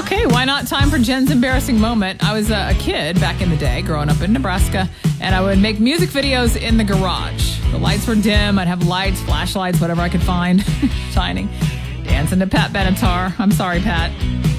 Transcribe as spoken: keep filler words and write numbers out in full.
Okay, why not? Time for Jen's embarrassing moment. I was a, a kid back in the day, growing up in Nebraska, and I would make music videos in the garage. The lights were dim. I'd have lights, flashlights, whatever I could find, shining. Dancing to Pat Benatar. I'm sorry, Pat.